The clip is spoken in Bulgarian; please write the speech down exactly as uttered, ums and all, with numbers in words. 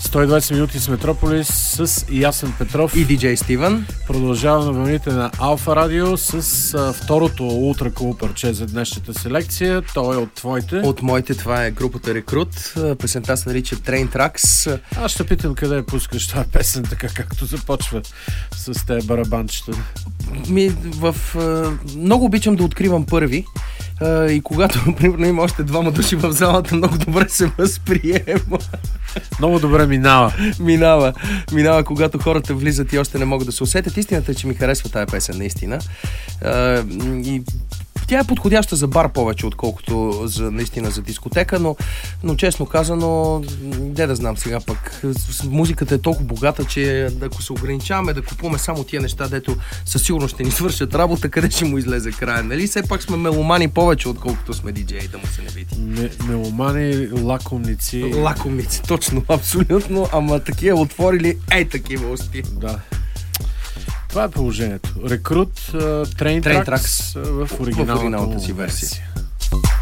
сто и двадесет минути с Метрополис с Ясен Петров и диджей Стивън. Продължаваме на вълните на Алфа Радио с а, второто ултра кул парче за днешната селекция. То е от твоите. От моите, това е групата Рекрут. Песента се нарича Train Tracks. Аз ще питам къде я пускаш това песен, така както започва с тези барабанчета. Ми, в, много обичам да откривам първи. Uh, и когато, примерно, има още двама души в залата, много добре се възприема. Много добре минава. минава. Минава, когато хората влизат и още не могат да се усетят. Истината е, че ми харесва тая песен, наистина. Uh, и тя е подходяща за бар повече, отколкото за, наистина за дискотека, но, но честно казано, де да знам сега пък. Музиката е толкова богата, че ако се ограничаваме да купуваме само тия неща, дето със сигурност ще ни свършат работа, къде ще му излезе края, нали? Все пак сме меломани повече, отколкото сме диджеи, да му се не види. М- меломани, лакомници. Лакомници, точно, абсолютно, ама такива отворили, ей такива усти. Да. Това е положението. Рекрут, Train Tracks в оригиналната, в оригиналната си версия. версия.